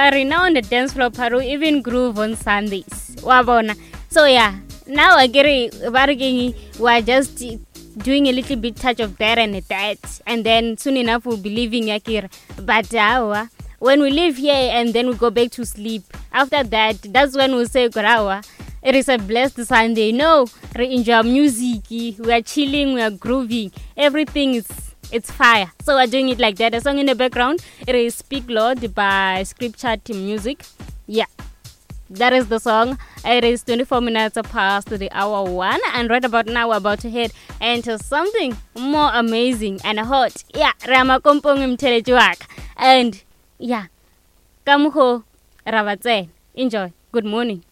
now on the dance floor, Paru even groove on Sundays. Wabona. So yeah, now I get it. We're just doing a little bit touch of that and that, and then soon enough we'll be leaving Yakir. But when we leave here and then we go back to sleep, after that, that's when we'll say Gorawa. It is a blessed Sunday. No, we enjoy music, we are chilling, we are grooving. Everything is it's fire. So we're doing it like that. A song in the background, it is Speak Lord by Scripture Team Music. Yeah. That is the song. It is 24 minutes past the hour 1, and right about now we're about to head into something more amazing and hot. Yeah, Rama Kompong Mtelejuak. And yeah, Kamuho Ravatse. Enjoy. Good morning.